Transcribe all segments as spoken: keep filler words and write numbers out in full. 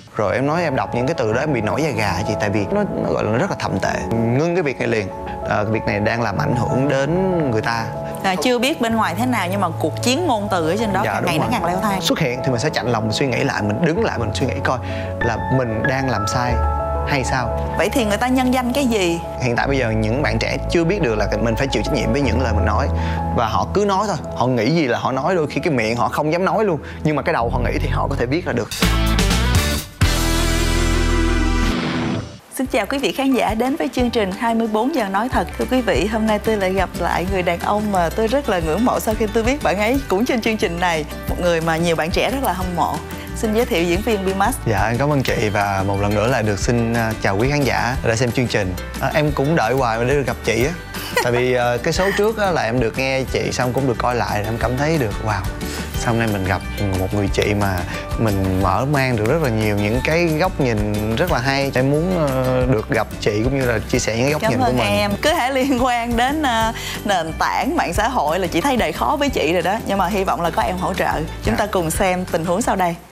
Rồi em nói em đọc những cái từ đó em bị nổi da gà chị, tại vì nó, nó gọi là nó rất là thậm tệ. Ngưng cái việc này liền. À, việc này đang làm ảnh hưởng đến người ta. À, chưa biết bên ngoài thế nào nhưng mà cuộc chiến ngôn từ ở trên đó dạ, càng ngày rồi. nó càng leo thang. Xuất hiện thì mình sẽ chạnh lòng, mình suy nghĩ lại, mình đứng lại, mình suy nghĩ coi là mình đang làm sai hay sao. Vậy thì người ta nhân danh cái gì? Hiện tại bây giờ những bạn trẻ chưa biết được là mình phải chịu trách nhiệm với những lời mình nói, và họ cứ nói thôi, họ nghĩ gì là họ nói, đôi khi cái miệng họ không dám nói luôn, nhưng mà cái đầu họ nghĩ thì họ có thể viết ra được. Xin chào quý vị khán giả đến với chương trình hai mươi bốn giờ nói thật. Thưa quý vị, hôm nay tôi lại gặp lại người đàn ông mà tôi rất là ngưỡng mộ sau khi tôi biết bạn ấy cũng trên chương trình này. Một người mà nhiều bạn trẻ rất là hâm mộ. Xin giới thiệu diễn viên Bimax. Dạ, em cảm ơn chị và một lần nữa lại được xin chào quý khán giả đã xem chương trình. À, em cũng đợi hoài để được gặp chị á. Tại vì uh, cái số trước á, là em được nghe chị xong cũng được coi lại, em cảm thấy được wow. Sau này mình gặp một người chị mà mình mở mang được rất là nhiều những cái góc nhìn rất là hay. Em muốn uh, được gặp chị cũng như là chia sẻ những góc cảm nhìn của mình. Cảm ơn em. Cứ thể liên quan đến uh, nền tảng mạng xã hội là chị thấy đầy khó với chị rồi đó. Nhưng mà hy vọng là có em hỗ trợ. Chúng ta cùng xem tình huống sau đây.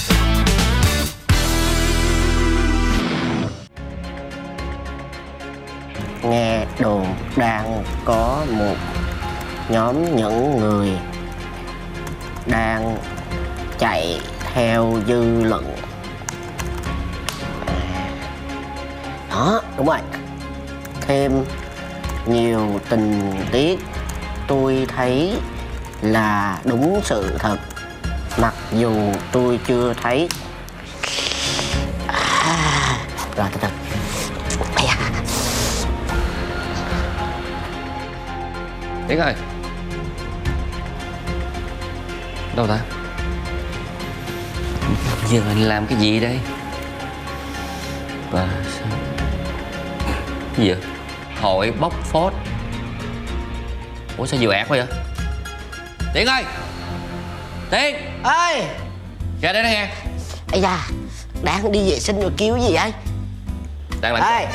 Nghe đồn đang có một nhóm những người đang chạy theo dư luận. Đó, đúng rồi. Thêm nhiều tình tiết tôi thấy là đúng sự thật, mặc dù tôi chưa thấy. À, rồi từ từ. Tiến ơi, đâu ta? Giờ anh làm cái gì đây? Và sao? Cái gì vậy? Hội bóc phốt. Ủa sao vừa ạt quá vậy? Tiến ơi! Tiến! Ơi! Ra đây đó nghe. Ây da, đang đi vệ sinh rồi kêu gì vậy? Đang làm Ê!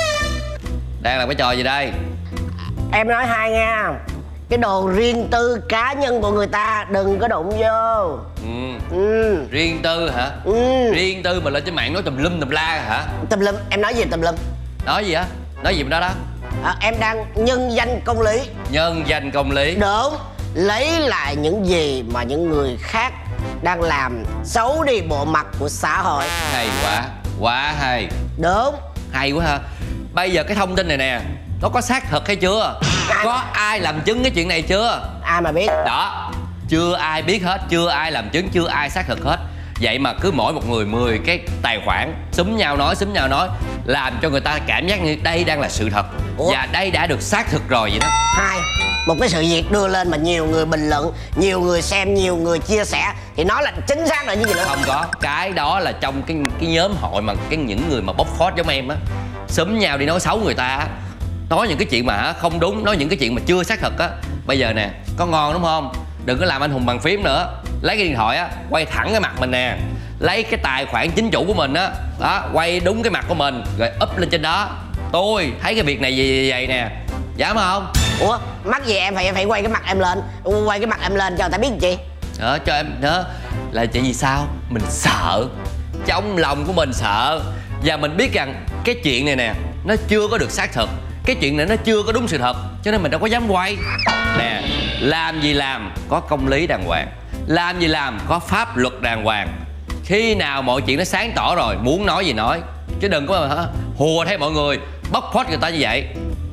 Đang làm cái trò gì đây? Em nói hai nha, cái đồ riêng tư cá nhân của người ta đừng có đụng vô. Ừ. Ừ. Riêng tư hả? Ừ. Riêng tư mà lên trên mạng nói tùm lum tùm la hả? Tùm lum, em nói gì tùm lum? Nói gì á? Nói gì bên đó đó? À, em đang nhân danh công lý. Nhân danh công lý. Đúng. Lấy lại những gì mà những người khác đang làm xấu đi bộ mặt của xã hội. Hay quá, quá hay. Đúng. Hay quá ha. Bây giờ cái thông tin này nè, nó có xác thực hay chưa? Ai có ai làm chứng cái chuyện này chưa? Ai mà biết? Đó, chưa ai biết hết, chưa ai làm chứng, chưa ai xác thực hết. Vậy mà cứ mỗi một người mười cái tài khoản xúm nhau nói, xúm nhau nói, làm cho người ta cảm giác như đây đang là sự thật. Ủa? Và đây đã được xác thực rồi vậy đó. Hai, một cái sự việc đưa lên mà nhiều người bình luận, nhiều người xem, nhiều người chia sẻ thì nó là chính xác rồi như gì nữa? Không có, cái đó là trong cái cái nhóm hội mà cái những người mà bóc phốt giống em á, xúm nhau đi nói xấu người ta á, nói những cái chuyện mà không đúng, nói những cái chuyện mà chưa xác thực á. Bây giờ nè, có ngon đúng không? Đừng có làm anh hùng bàn phím nữa. Lấy cái điện thoại á, quay thẳng cái mặt mình nè. Lấy cái tài khoản chính chủ của mình á, đó, quay đúng cái mặt của mình rồi up lên trên đó. Tôi thấy cái việc này gì vậy nè, dám không? Ủa, mắc gì em phải em phải quay cái mặt em lên, quay cái mặt em lên cho người ta biết gì? Đó, cho em đó là chuyện gì sao? Mình sợ, trong lòng của mình sợ. Và mình biết rằng cái chuyện này nè, nó chưa có được xác thực. Cái chuyện này nó chưa có đúng sự thật, cho nên mình đâu có dám quay. Nè, làm gì làm có công lý đàng hoàng, làm gì làm có pháp luật đàng hoàng. Khi nào mọi chuyện nó sáng tỏ rồi, muốn nói gì nói, chứ đừng có hả, hùa theo mọi người, bóc phốt người ta như vậy.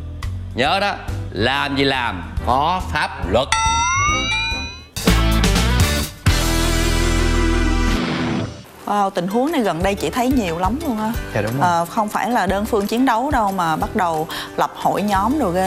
Nhớ đó, làm gì làm có pháp luật. Wow, tình huống này gần đây chị thấy nhiều lắm luôn á. Dạ đúng rồi. À, không phải là đơn phương chiến đấu đâu mà bắt đầu lập hội nhóm rồi ghê